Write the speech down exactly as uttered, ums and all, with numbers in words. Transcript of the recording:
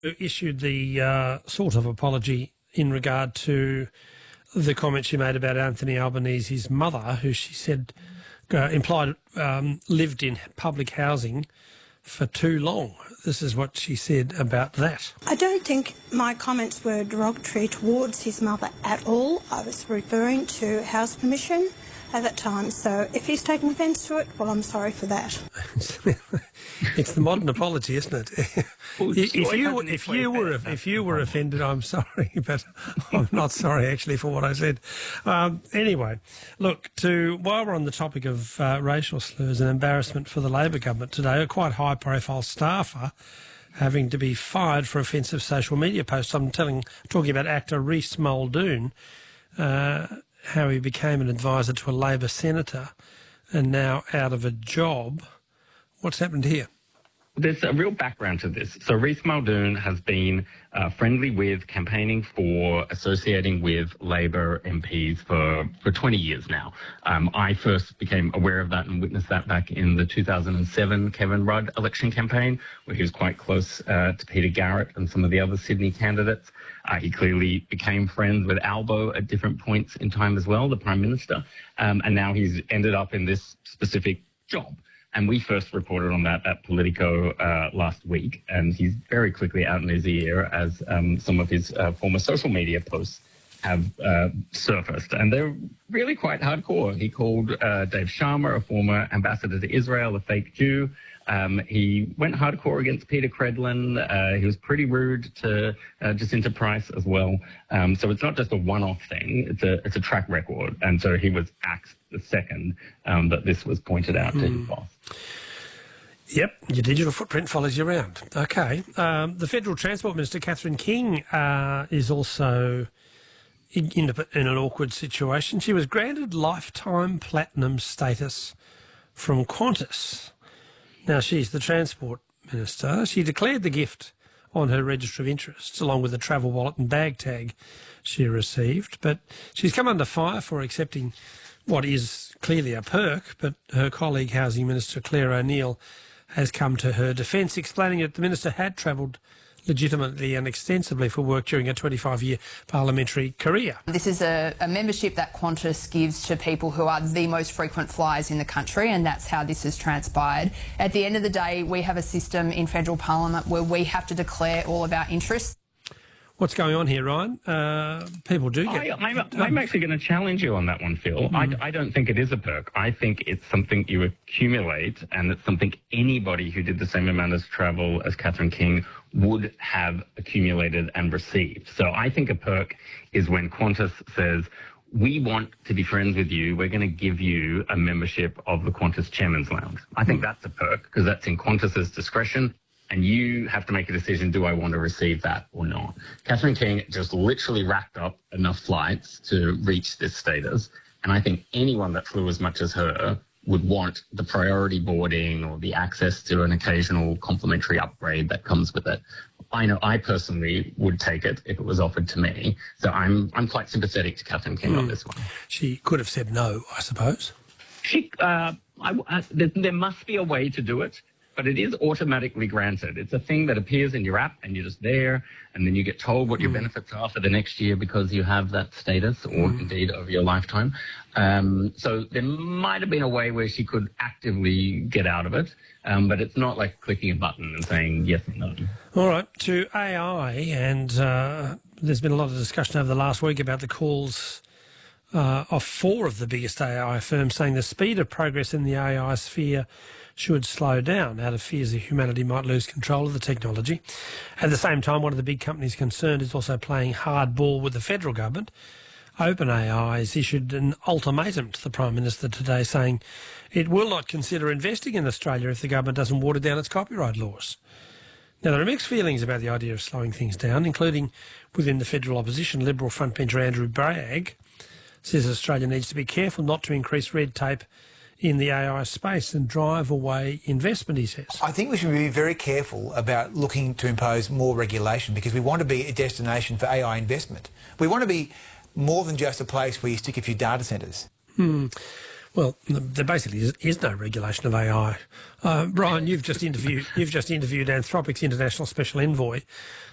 issued the uh, sort of apology in regard to the comment she made about Anthony Albanese's mother, who she said uh, implied um, lived in public housing for too long. This is what she said about that. I don't think my comments were derogatory towards his mother at all. I was referring to House Permission at that time, so if he's taken offence to it, well, I'm sorry for that. It's the modern apology, isn't it? Well, if sure, you it if you were fair, if you were offended, I'm sorry, but I'm not sorry actually for what I said. Um, anyway, look, to while we're on the topic of uh, racial slurs and embarrassment for the Labor government today, a quite high-profile staffer having to be fired for offensive social media posts. I'm telling, talking about actor Rhys Muldoon. Uh, how he became an advisor to a Labor senator and now out of a job. What's happened here? There's a real background to this. So Rhys Muldoon has been uh, friendly with, campaigning for, associating with Labor M Ps for, for twenty years now. Um, I first became aware of that and witnessed that back in the two thousand seven Kevin Rudd election campaign, where he was quite close uh, to Peter Garrett and some of the other Sydney candidates. Uh, he clearly became friends with Albo at different points in time as well, the Prime Minister, um, and now he's ended up in this specific job. And we first reported on that at Politico uh, last week, and he's very quickly out in his ear as um, some of his uh, former social media posts have uh, surfaced, and they're really quite hardcore. He called uh, Dave Sharma, a former ambassador to Israel, a fake Jew. Um, he went hardcore against Peter Credlin. Uh, he was pretty rude to uh, Jacinta Price as well. Um, so it's not just a one-off thing; it's a it's a track record. And so he was axed the second um, that this was pointed out mm. to his boss. Yep, your digital footprint follows you around. Okay, um, the Federal Transport Minister Catherine King uh, is also in, in, a, in an awkward situation. She was granted lifetime platinum status from Qantas. Now, she's the Transport Minister. She declared the gift on her register of interests, along with the travel wallet and bag tag she received. But she's come under fire for accepting what is clearly a perk, but her colleague, Housing Minister Claire O'Neill, has come to her defence, explaining that the Minister had travelled legitimately and extensively for work during a twenty-five year parliamentary career. This is a, a membership that Qantas gives to people who are the most frequent flyers in the country, and that's how this has transpired. At the end of the day, we have a system in federal parliament where we have to declare all of our interests. What's going on here, Ryan? Uh, people do get... I, I'm, I'm actually going to challenge you on that one, Phil. Mm. I, I don't think it is a perk. I think it's something you accumulate, and it's something anybody who did the same amount of travel as Catherine King would have accumulated and received. So I think a perk is when Qantas says, we want to be friends with you, we're going to give you a membership of the Qantas Chairman's Lounge. I think mm. that's a perk, because that's in Qantas's discretion. And you have to make a decision, do I want to receive that or not? Catherine King just literally racked up enough flights to reach this status. And I think anyone that flew as much as her would want the priority boarding or the access to an occasional complimentary upgrade that comes with it. I know I personally would take it if it was offered to me. So I'm I'm quite sympathetic to Catherine King mm. on this one. She could have said no, I suppose. She, uh, I, I, there, there must be a way to do it. But it is automatically granted. It's a thing that appears in your app and you're just there, and then you get told what your mm. benefits are for the next year because you have that status, or mm. indeed over your lifetime. Um, so there might have been a way where she could actively get out of it, um, but it's not like clicking a button and saying yes or no. All right, to A I, and uh, there's been a lot of discussion over the last week about the calls uh, of four of the biggest A I firms saying the speed of progress in the A I sphere should slow down out of fears that humanity might lose control of the technology. At the same time, one of the big companies concerned is also playing hardball with the federal government. OpenAI has issued an ultimatum to the Prime Minister today saying it will not consider investing in Australia if the government doesn't water down its copyright laws. Now, there are mixed feelings about the idea of slowing things down, including within the federal opposition. Liberal frontbencher Andrew Bragg says Australia needs to be careful not to increase red tape in the A I space and drive away investment, he says. I think we should be very careful about looking to impose more regulation, because we want to be a destination for A I investment. We want to be more than just a place where you stick a few data centres. Hmm. Well, there basically is, is no regulation of A I. Uh, Brian, you've just interviewed you've just interviewed Anthropic's international special envoy,